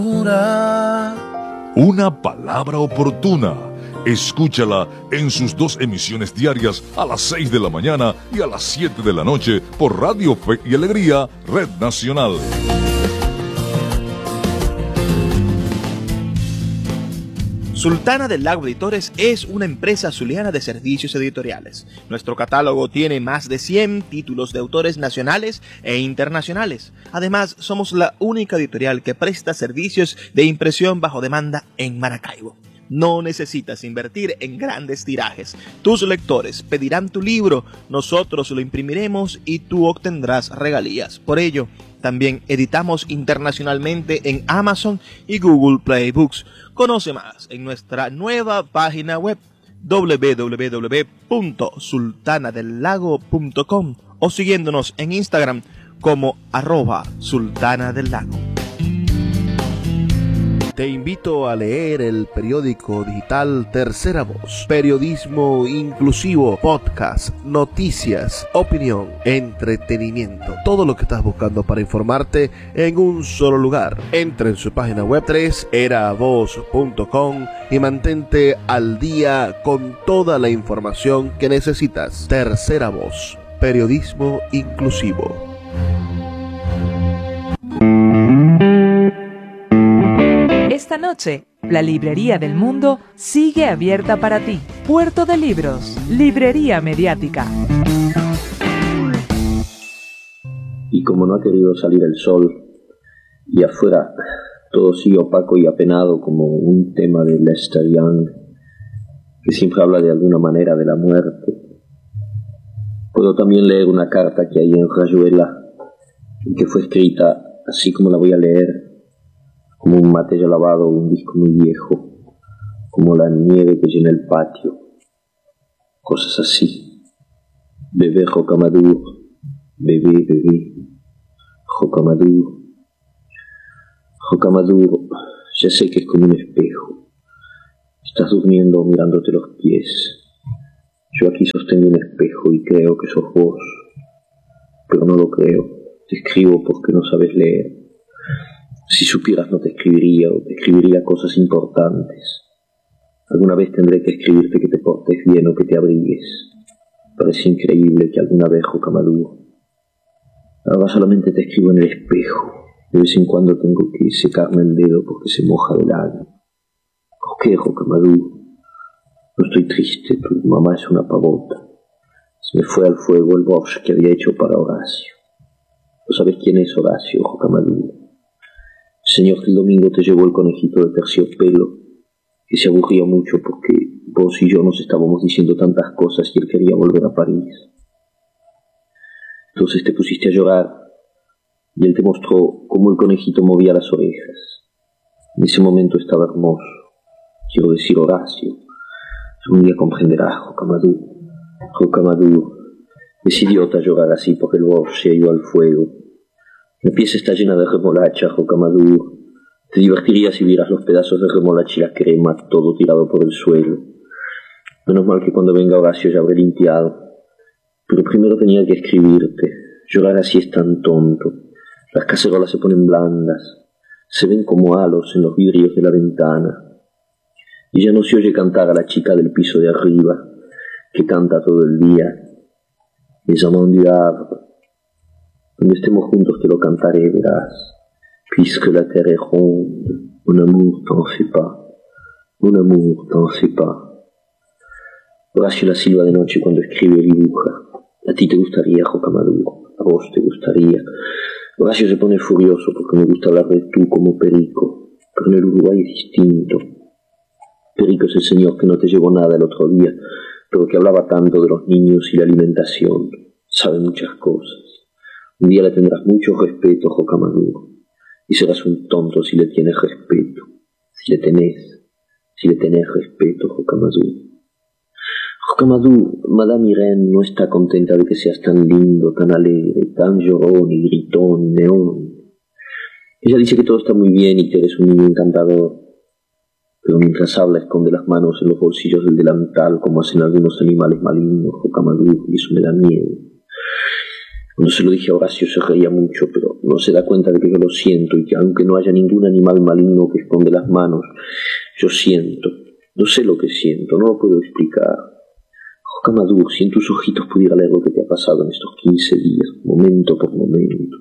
Una palabra oportuna. Escúchala en sus 2 emisiones diarias a las 6 de la mañana y a las 7 de la noche por Radio Fe y Alegría, Red Nacional. Sultana del Lago Editores es una empresa zuliana de servicios editoriales. Nuestro catálogo tiene más de 100 títulos de autores nacionales e internacionales. Además, somos la única editorial que presta servicios de impresión bajo demanda en Maracaibo. No necesitas invertir en grandes tirajes. Tus lectores pedirán tu libro, nosotros lo imprimiremos y tú obtendrás regalías. Por ello, también editamos internacionalmente en Amazon y Google Play Books. Conoce más en nuestra nueva página web www.sultanadelago.com o siguiéndonos en Instagram como @sultanadelago. Te invito a leer el periódico digital Tercera Voz. Periodismo inclusivo, podcast, noticias, opinión, entretenimiento. Todo lo que estás buscando para informarte en un solo lugar. Entra en su página web 3eravoz.com y mantente al día con toda la información que necesitas. Tercera Voz. Periodismo inclusivo. Esta noche, la Librería del Mundo sigue abierta para ti. Puerto de Libros, Librería Mediática. Y como no ha querido salir el sol, y afuera todo sigue opaco y apenado como un tema de Lester Young, que siempre habla de alguna manera de la muerte, puedo también leer una carta que hay en Rayuela, que fue escrita así como la voy a leer, como un mate ya lavado o un disco muy viejo, como la nieve que llena el patio, cosas así. Bebé Rocamadour, bebé, bebé, Rocamadour. Rocamadour, ya sé que es como un espejo. Estás durmiendo mirándote los pies. Yo aquí sostengo un espejo y creo que sos vos, pero no lo creo. Te escribo porque no sabes leer. Si supieras no te escribiría, o te escribiría cosas importantes. Alguna vez tendré que escribirte que te portes bien o que te abrigues. Parece increíble que alguna vez, Rocamadour. Ahora solamente te escribo en el espejo. De vez en cuando tengo que secarme el dedo porque se moja de lágrimas. ¿Por qué, Rocamadour? No estoy triste, tu mamá es una pavota. Se me fue al fuego el borsch que había hecho para Horacio. ¿No sabes quién es Horacio, Rocamadour? Señor, que el domingo te llevó el conejito de terciopelo, que se aburría mucho porque vos y yo nos estábamos diciendo tantas cosas y él quería volver a París. Entonces te pusiste a llorar y él te mostró cómo el conejito movía las orejas. En ese momento estaba hermoso, quiero decir Horacio. Un día comprenderás, Rocamadour. Rocamadour, es idiota llorar así porque el borsch se ha ido al fuego. La pieza está llena de remolacha, Rocamadour. Te divertirías si vieras los pedazos de remolacha y la crema, todo tirado por el suelo. Menos mal que cuando venga Horacio ya habré limpiado. Pero primero tenía que escribirte. Llorar así es tan tonto. Las cacerolas se ponen blandas. Se ven como halos en los vidrios de la ventana. Y ya no se oye cantar a la chica del piso de arriba, que canta todo el día. Les amants du Havre. Cuando estemos juntos te lo cantaré, verás. Puisque la terre est ronde, mon amour t'en fait pas, mon amour t'en fait pas. Horacio la silba de noche cuando escribe y dibuja. A ti te gustaría, Rocamadour, a vos te gustaría. Horacio se pone furioso porque me gusta hablar de tú como Perico, pero en el Uruguay es distinto. Perico es el señor que no te llevó nada el otro día, pero que hablaba tanto de los niños y la alimentación. Sabe muchas cosas. Un día le tendrás mucho respeto, Rocamadour, y serás un tonto si le tienes respeto. Si le tenés respeto, Rocamadour. Rocamadour, Madame Irene no está contenta de que seas tan lindo, tan alegre, tan llorón y gritón y neón. Ella dice que todo está muy bien y que eres un niño encantador, pero mientras habla esconde las manos en los bolsillos del delantal como hacen algunos animales malignos, Rocamadour, y eso me da miedo. Cuando se lo dije a Horacio se reía mucho, pero no se da cuenta de que yo lo siento y que aunque no haya ningún animal maligno que esconde las manos, yo siento. No sé lo que siento, no lo puedo explicar. Jocamadur, si en tus ojitos pudiera leer lo que te ha pasado en estos 15 días, momento por momento.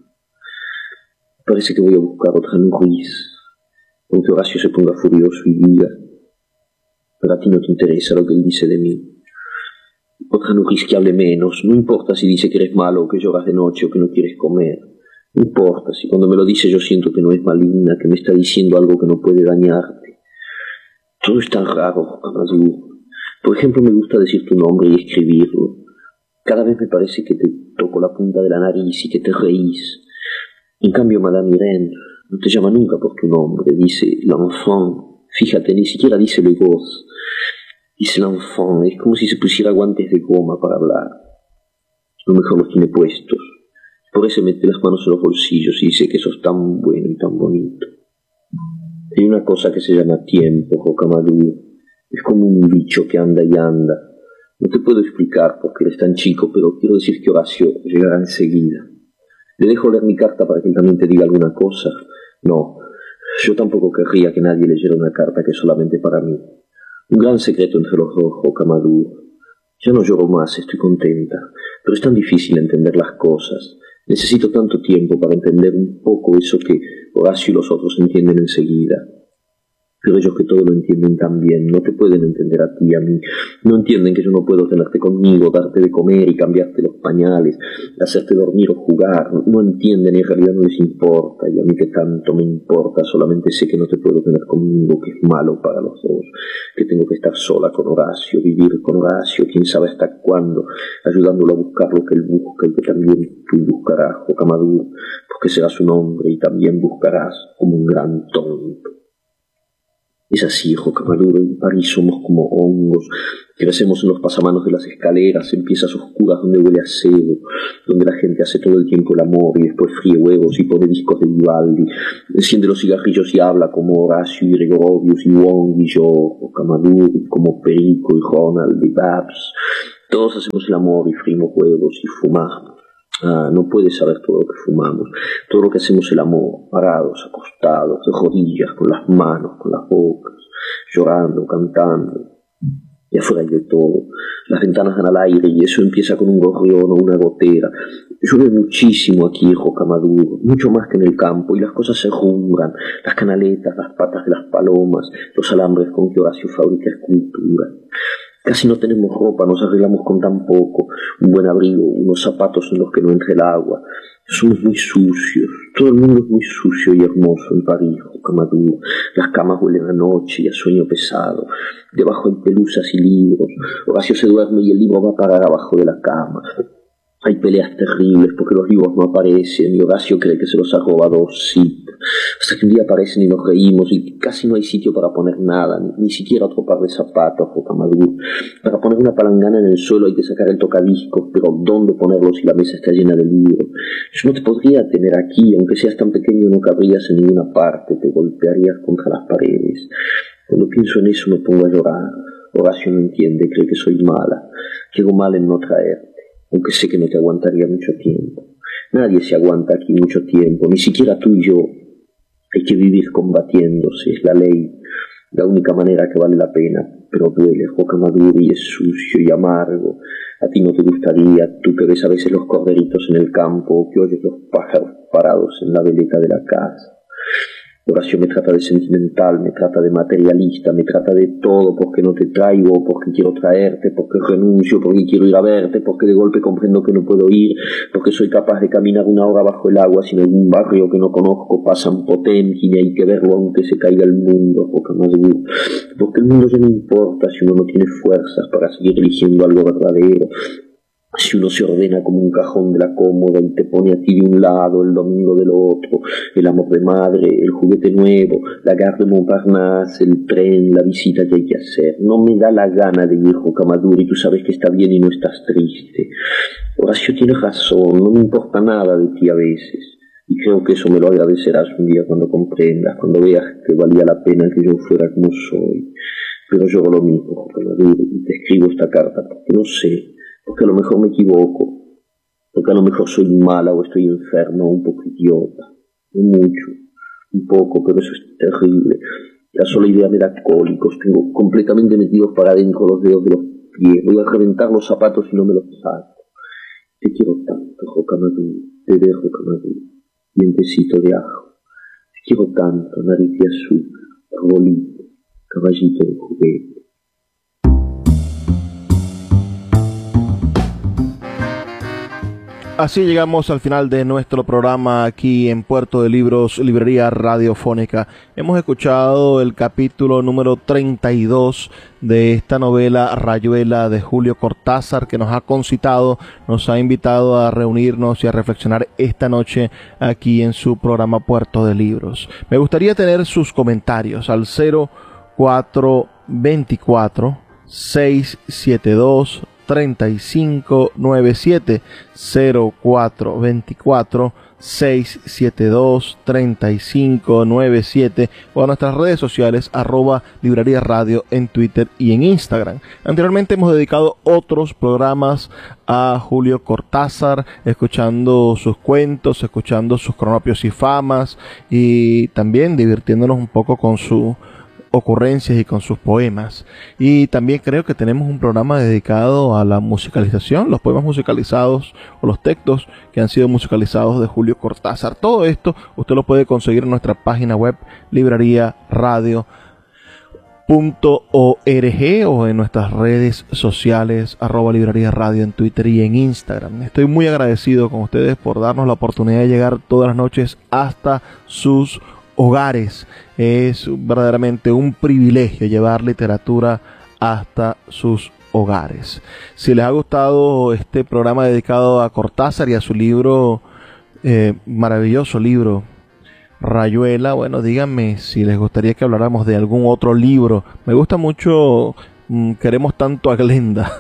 Parece que voy a buscar otra Ruiz, aunque Horacio se ponga furioso y diga, pero a ti no te interesa lo que él dice de mí. Otra Ruiz que hable menos, no importa si dice que eres malo o que lloras de noche o que no quieres comer. No importa si cuando me lo dice yo siento que no es maligna, que me está diciendo algo que no puede dañarte. Todo es tan raro, Jocamadur. Por ejemplo, me gusta decir tu nombre y escribirlo. Cada vez me parece que te toco la punta de la nariz y que te reís. En cambio, Madame Irene no te llama nunca por tu nombre, dice l'enfant. Fíjate, ni siquiera dice le gosse. Dice l'enfant, es como si se pusiera guantes de goma para hablar. A lo mejor los tiene puestos. Por eso mete las manos en los bolsillos y dice que sos tan bueno y tan bonito. Hay una cosa que se llama tiempo, Jocamadur. Es como un bicho que anda y anda. No te puedo explicar porque eres tan chico, pero quiero decir que Horacio llegará enseguida. ¿Le dejo leer mi carta para que él también te diga alguna cosa? No, yo tampoco querría que nadie leyera una carta que es solamente para mí. Un gran secreto entre los dos, Jocamadur. Ya no lloro más, estoy contenta, pero es tan difícil entender las cosas. Necesito tanto tiempo para entender un poco eso que Horacio y los otros entienden enseguida. Pero ellos que todo lo entienden tan bien, no te pueden entender a ti y a mí. No entienden que yo no puedo tenerte conmigo, darte de comer y cambiarte los pañales, hacerte dormir o jugar. No entienden y en realidad no les importa. Y a mí que tanto me importa, solamente sé que no te puedo tener conmigo, que es malo para los dos. Que tengo que estar sola con Horacio, vivir con Horacio, quién sabe hasta cuándo, ayudándolo a buscar lo que él busca y que también tú buscarás, Jocamadur, porque serás un hombre y también buscarás como un gran tonto. Es así, Jocamadur, en París somos como hongos, crecemos en los pasamanos de las escaleras, en piezas oscuras donde huele a cebo, donde la gente hace todo el tiempo el amor y después fríe huevos y pone discos de Vivaldi, enciende los cigarrillos y habla como Horacio y Gregorovius y Wong y yo, Jocamadur, y como Perico y Ronald y Babs. Todos hacemos el amor y frimos huevos y fumamos. No puedes saber todo lo que fumamos, todo lo que hacemos el amor, parados, acostados, de rodillas, con las manos, con las bocas, llorando, cantando. Y afuera hay de todo, las ventanas dan al aire y eso empieza con un gorrión o una gotera. Llueve muchísimo aquí, Jocamadur, mucho más que en el campo, y las cosas se rumbran, las canaletas, las patas de las palomas, los alambres con que Horacio fabrica escultura. Casi no tenemos ropa, nos arreglamos con tan poco, un buen abrigo, unos zapatos en los que no entre el agua. Somos muy sucios, todo el mundo es muy sucio y hermoso en París, Jocamadur. Las camas huelen a noche y a sueño pesado, debajo hay pelusas y libros. Horacio se duerme y el libro va a parar abajo de la cama. Hay peleas terribles porque los libros no aparecen y Horacio cree que se los ha robado Sip. Hasta que un día aparecen y nos reímos y casi no hay sitio para poner nada, ni siquiera otro par de zapatos, Jocamadur. Para poner una palangana en el suelo hay que sacar el tocadiscos, pero ¿dónde ponerlo si la mesa está llena de libros? Yo no te podría tener aquí, aunque seas tan pequeño no cabrías en ninguna parte, te golpearías contra las paredes. Cuando pienso en eso me pongo a llorar. Horacio no entiende, cree que soy mala, que hago mal en no traerte, aunque sé que no te aguantaría mucho tiempo. Nadie se aguanta aquí mucho tiempo, ni siquiera tú y yo. Hay que vivir combatiéndose, es la ley, la única manera que vale la pena, pero duele, Jocamadur, y es sucio y amargo. A ti no te gustaría, tú que ves a veces los corderitos en el campo, o que oyes los pájaros parados en la veleta de la casa. Horacio me trata de sentimental, me trata de materialista, me trata de todo porque no te traigo, porque quiero traerte, porque renuncio, porque quiero ir a verte, porque de golpe comprendo que no puedo ir, porque soy capaz de caminar una hora bajo el agua sin algún barrio que no conozco, pasan Potemkin y hay que verlo aunque se caiga el mundo, Jocamadur, porque el mundo ya no importa si uno no tiene fuerzas para seguir eligiendo algo verdadero. Si uno se ordena como un cajón de la cómoda y te pone a ti de un lado, el domingo del otro, el amor de madre, el juguete nuevo, la gare de Montparnasse, el tren, la visita que hay que hacer. No me da la gana de ir, Jocamadur, y tú sabes que está bien y no estás triste. Horacio tiene razón, no me importa nada de ti a veces. Y creo que eso me lo agradecerás un día cuando comprendas, cuando veas que valía la pena que yo fuera como soy. Pero yo hago lo mismo, Jocamadur, y te escribo esta carta porque no sé, porque a lo mejor me equivoco, porque a lo mejor soy mala o estoy enferma o un poco idiota, no mucho, un poco, pero eso es terrible. La sola idea me da cólicos, tengo completamente metidos para adentro los dedos de los pies, voy a reventar los zapatos y no me los saco. Te quiero tanto, Rocamadour, bebé Rocamadour, dientecito de ajo. Te quiero tanto, nariz de azúcar, arbolito, caballito de juguete. Así llegamos al final de nuestro programa aquí en Puerto de Libros, Librería Radiofónica. Hemos escuchado el capítulo número 32 de esta novela Rayuela de Julio Cortázar, que nos ha concitado, nos ha invitado a reunirnos y a reflexionar esta noche aquí en su programa Puerto de Libros. Me gustaría tener sus comentarios al 0424 672 3597 0424 672 3597 o a nuestras redes sociales @librería radio en Twitter y en Instagram. Anteriormente hemos dedicado otros programas a Julio Cortázar, escuchando sus cuentos, escuchando sus cronopios y famas y también divirtiéndonos un poco con sus ocurrencias y con sus poemas. Y también creo que tenemos un programa dedicado a la musicalización, los poemas musicalizados o los textos que han sido musicalizados de Julio Cortázar. Todo esto usted lo puede conseguir en nuestra página web libreriaradio.org o en nuestras redes sociales @librería radio en Twitter y en Instagram. Estoy muy agradecido con ustedes por darnos la oportunidad de llegar todas las noches hasta sus hogares. Es verdaderamente un privilegio llevar literatura hasta sus hogares. Si les ha gustado este programa dedicado a Cortázar y a su libro, maravilloso libro Rayuela, bueno, díganme si les gustaría que habláramos de algún otro libro. Me gusta mucho Queremos tanto a Glenda,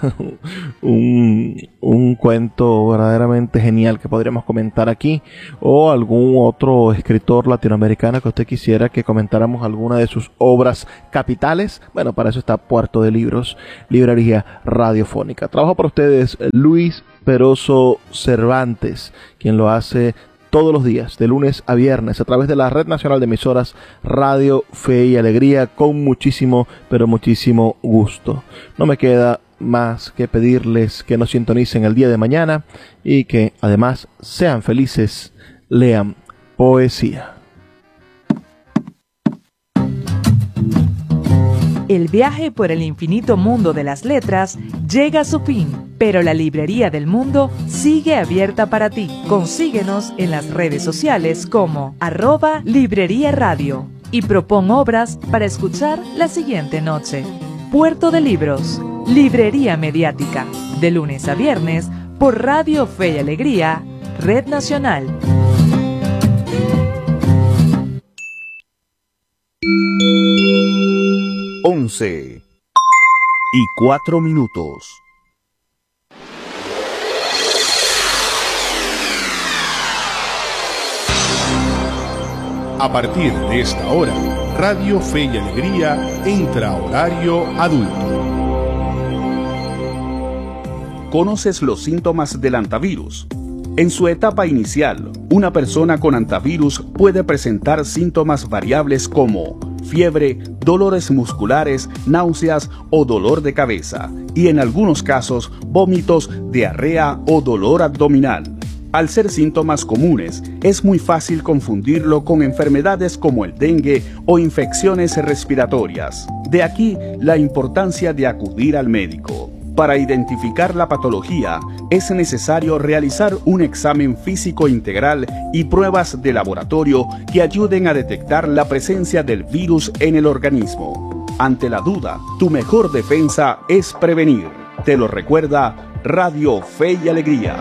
un cuento verdaderamente genial que podríamos comentar aquí, o algún otro escritor latinoamericano que usted quisiera que comentáramos alguna de sus obras capitales. Bueno, para eso está Puerto de Libros, Librería Radiofónica. Trabaja para ustedes Luis Peroso Cervantes, quien lo hace todos los días, de lunes a viernes, a través de la Red Nacional de Emisoras Radio Fe y Alegría, con muchísimo, pero muchísimo gusto. No me queda más que pedirles que nos sintonicen el día de mañana y que además sean felices, lean poesía. El viaje por el infinito mundo de las letras llega a su fin, pero la Librería del Mundo sigue abierta para ti. Consíguenos en las redes sociales como @Librería Radio y propon obras para escuchar la siguiente noche. Puerto de Libros, Librería Mediática, de lunes a viernes por Radio Fe y Alegría, Red Nacional. Once y 4 minutos. A partir de esta hora, Radio Fe y Alegría entra a horario adulto. ¿Conoces los síntomas del hantavirus? En su etapa inicial, una persona con hantavirus puede presentar síntomas variables como fiebre, dolores musculares, náuseas o dolor de cabeza, y en algunos casos, vómitos, diarrea o dolor abdominal. Al ser síntomas comunes, es muy fácil confundirlo con enfermedades como el dengue o infecciones respiratorias. De aquí la importancia de acudir al médico. Para identificar la patología, es necesario realizar un examen físico integral y pruebas de laboratorio que ayuden a detectar la presencia del virus en el organismo. Ante la duda, tu mejor defensa es prevenir. Te lo recuerda Radio Fe y Alegría.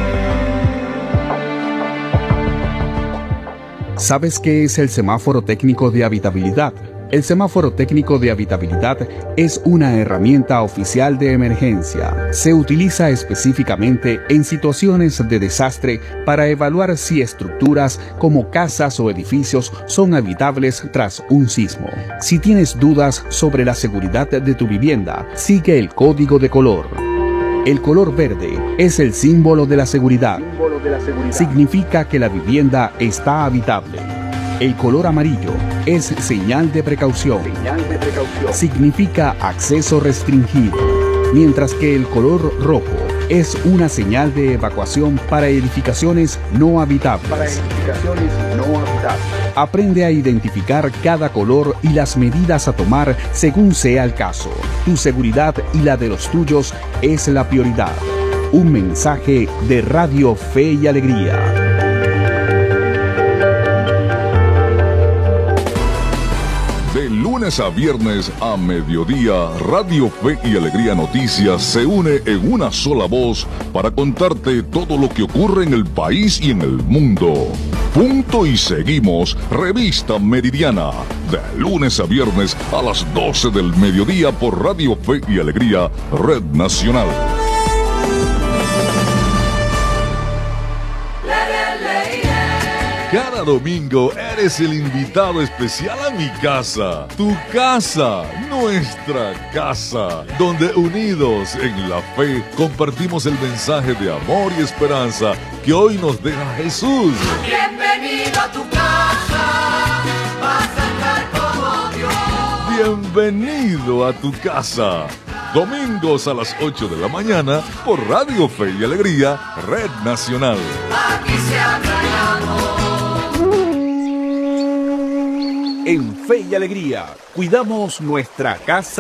¿Sabes qué es el semáforo técnico de habitabilidad? El semáforo técnico de habitabilidad es una herramienta oficial de emergencia. Se utiliza específicamente en situaciones de desastre para evaluar si estructuras como casas o edificios son habitables tras un sismo. Si tienes dudas sobre la seguridad de tu vivienda, sigue el código de color. El color verde es el símbolo de la seguridad. Significa que la vivienda está habitable. El color amarillo es señal de precaución. Significa acceso restringido. Mientras que el color rojo es una señal de evacuación para edificaciones no habitables. Aprende a identificar cada color y las medidas a tomar según sea el caso. Tu seguridad y la de los tuyos es la prioridad. Un mensaje de Radio Fe y Alegría. De lunes a viernes a mediodía, Radio Fe y Alegría Noticias se une en una sola voz para contarte todo lo que ocurre en el país y en el mundo. Punto y seguimos, Revista Meridiana, de lunes a viernes a las 12 del mediodía por Radio Fe y Alegría, Red Nacional. Cada domingo eres el invitado especial a mi casa, tu casa, nuestra casa, donde unidos en la fe compartimos el mensaje de amor y esperanza que hoy nos deja Jesús. Bienvenido a tu casa, vas a estar como Dios. Bienvenido a tu casa. Domingos a las 8 de la mañana por Radio Fe y Alegría, Red Nacional. Aquí se habla el amor. En Fe y Alegría, cuidamos nuestra casa.